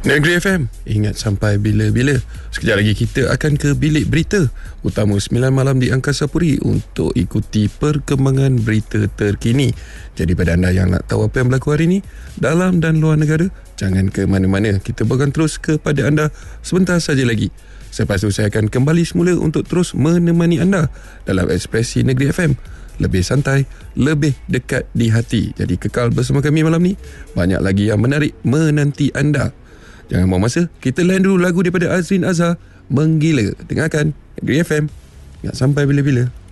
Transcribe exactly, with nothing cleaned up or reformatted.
Negeri F M, ingat sampai bila-bila. Sekejap lagi kita akan ke bilik berita utama sembilan malam di Angkasa Puri untuk ikuti perkembangan berita terkini. Jadi pada anda yang nak tahu apa yang berlaku hari ini dalam dan luar negara, jangan ke mana-mana. Kita akan terus kepada anda sebentar saja lagi. Selepas itu saya akan kembali semula untuk terus menemani anda dalam Ekspresi Negeri F M. Lebih santai, lebih dekat di hati. Jadi kekal bersama kami malam ni. Banyak lagi yang menarik menanti anda. Jangan buang masa, kita layan dulu lagu daripada Azrin Azhar, Menggila. Dengarkan Negeri F M, ingat sampai bila-bila.